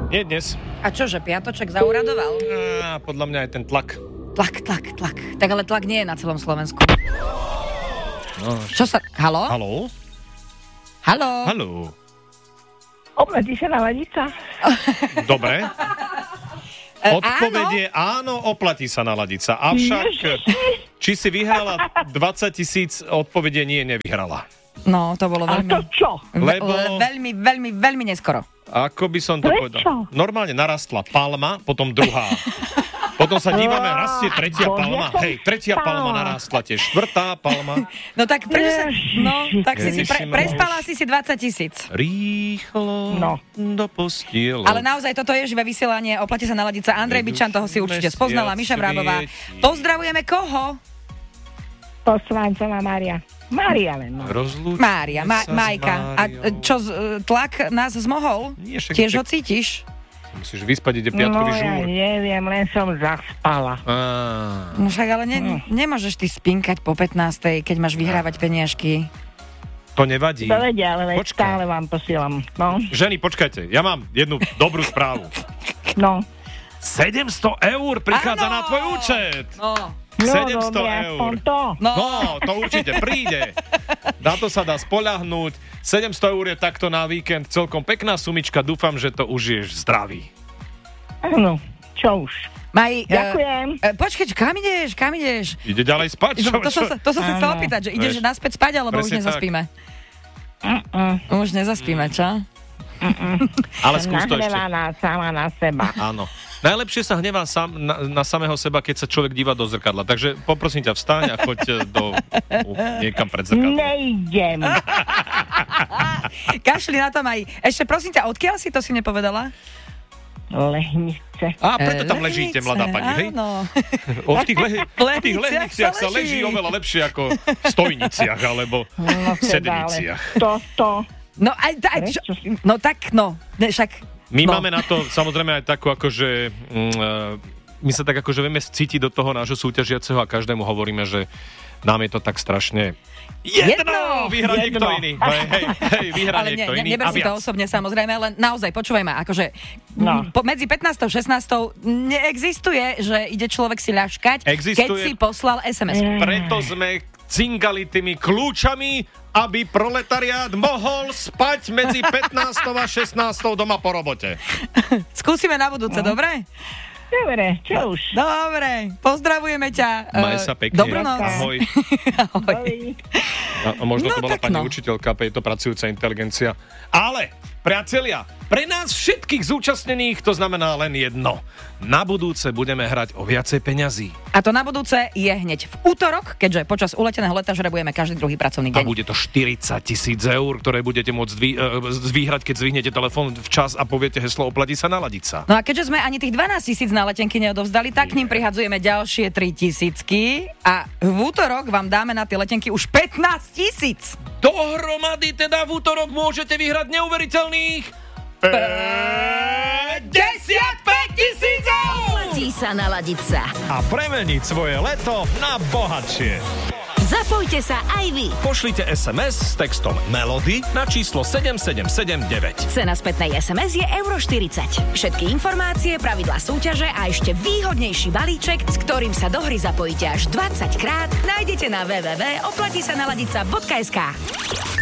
Nie dnes. A čože, piatoček zauradoval? Podľa mňa je ten tlak. Tlak. Tak ale tlak nie je na celom Slovensku. No. Čo sa... Haló? Haló. Oplatí sa naladiť. Dobre. Odpoveď je áno, oplatí sa naladiť sa. Avšak, či si vyhrala 20 000, odpoveď je nie, nevyhrala. No, to bolo veľmi... A to čo? Lebo... Veľmi neskoro. Ako by som to Prečo? povedal? Normálne narastla palma, potom druhá. Potom sa dívame, rastie tretia palma. Hej, tretia palma narastla tiež. Štvrtá palma. No tak prečo sa... No, tak si prespala si 20 000. Rýchlo do postielu. Ale naozaj, toto je živé vysielanie. Oplatí sa naladiť sa. Andrej Bičan, toho si určite spoznala. Miša Vrábová. Pozdravujeme koho? Poslanca Mária. Mária len. Mária, Majka. A čo, tlak nás zmohol? Nie, tiež ho cítiš? Musíš vyspať, ide piatkový žúr. No ja neviem, len som zaspala. No však ale nemôžeš ty spinkať po 15:00, keď máš vyhrávať peniažky. To nevadí. To vedia, ale stále vám posielam. No. Ženy, počkajte, ja mám jednu dobrú správu. No. 700 eur prichádza na tvoj účet. No. 700 dobre, eur. No, to určite príde. Na to sa dá spoľahnúť. 700 eur je takto na víkend celkom pekná sumička. Dúfam, že to užiješ zdravý. Áno, čo už. Ďakujem. Počkaj, kam ideš? Ide ďalej spať? To som sa chcela opýtať, že ideš naspäť spať, alebo už nezaspíme? Už nezaspíme, čo? Ale skús to ešte. Nahnevaná sama na seba. Áno. Najlepšie sa hnevá na samého seba, keď sa človek díva do zrkadla. Takže poprosím ťa, vstaň a choď niekam pred zrkadlo. Nejdem. Kašli na tom aj. Ešte prosím ťa, odkiaľ si to si nepovedala? Lehnice. A preto tam ležíte, mladá pani, hej? Áno. V tých lehniciach sa leží oveľa lepšie ako v stojniciach alebo v sedeniciach. Toto. No však... My máme na to samozrejme aj takú akože... my sa tak akože vieme cítiť do toho nášho súťažiaceho a každému hovoríme, že nám je to tak strašne... Jedno! Vyhrá niekto iný. Hej, vyhrá niekto iný. Neber si to osobne, samozrejme, ale naozaj, počúvaj ma, akože medzi 15. a 16. neexistuje, že ide človek si ľaškať, keď si poslal SMS. Preto sme cingali tými kľúčami, aby proletariát mohol spať medzi 15. a 16. doma po robote. Skúsime na budúce, dobre? Dobre, čo už. Dobre, pozdravujeme ťa. Maj sa pekne. Dobrú noc. Ahoj. A možno to bola pani učiteľka, je to pracujúca inteligencia. Ale, priatelia, pre nás všetkých zúčastnených to znamená len jedno. Na budúce budeme hrať o viacej peňazí. A to na budúce je hneď v útorok, keďže počas uleteného leta žrebujeme každý druhý pracovný deň. A bude to 40 000 eur, ktoré budete môcť vyhrať, keď zvihnete telefón včas a poviete heslo oplatí sa naladiť sa. No a keďže sme ani tých 12 000 na letenky neodovzdali, tak k ním prihadzujeme ďalšie 3 000 a v útorok vám dáme na tie letenky už 15 000. Dohromady teda v útorok môžete vyhrať neuveriteľných 55 000 eur! Oplatí sa naladiť sa. A premeniť svoje leto na bohatšie. Zapojte sa aj vy. Pošlite SMS s textom Melody na číslo 7779. Cena spätnej SMS je €40. Všetky informácie, pravidlá súťaže a ešte výhodnejší balíček, s ktorým sa do hry zapojíte až 20 krát, nájdete na www.oplatisanaladica.sk.